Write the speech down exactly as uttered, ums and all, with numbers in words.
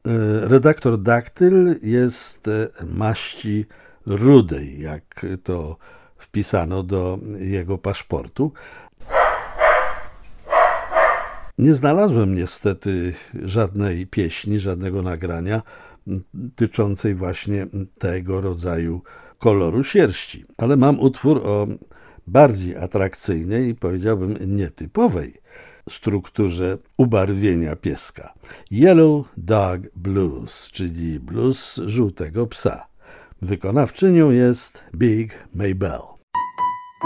Redaktor Daktyl jest maści rudej, jak to wpisano do jego paszportu. Nie znalazłem niestety żadnej pieśni, żadnego nagrania tyczącej właśnie tego rodzaju koloru sierści, ale mam utwór o bardziej atrakcyjnej i powiedziałbym nietypowej strukturze ubarwienia pieska. Yellow Dog Blues, czyli blues żółtego psa. Wykonawczynią jest Big Maybelle.